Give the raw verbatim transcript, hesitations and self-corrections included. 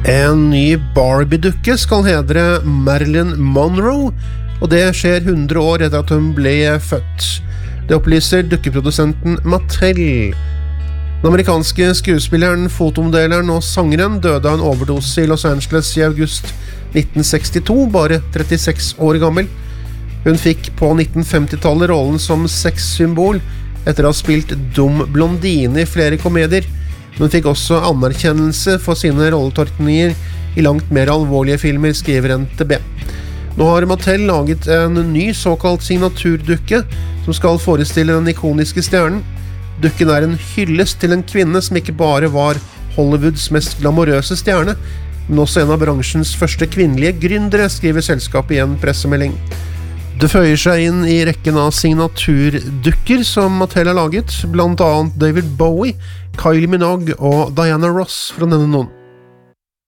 En ny Barbie-dukke skal hedre Marilyn Monroe, og det skjer hundre år etter at hun ble født. Det opplyser dukkeprodusenten Mattel. Den amerikanske skuespilleren, fotomodelleren og sangeren døde av en overdose i Los Angeles i august nitten sekstito, bare trettiseks år gammel. Hun fikk på nitten femti-tallet rollen som sexsymbol etter å ha spilt dum blondine i flere komedier, men fikk også anerkjennelse for sine rolletolkninger i langt mer alvorlige filmer, skriver N T B. Nå har Mattel laget en ny såkalt signaturdukke som skal forestille den ikoniske stjernen. Dukken er en hyllest til en kvinne som ikke bare var Hollywoods mest glamorøse stjerne, men også en av bransjens første kvinnelige gründere, skriver selskapet i en pressemelding. Det føyer seg inn i rekken av signaturdukker som Mattel har laget, blant annet David Bowie, Kylie Minogue og Diana Ross, for å nevne noen.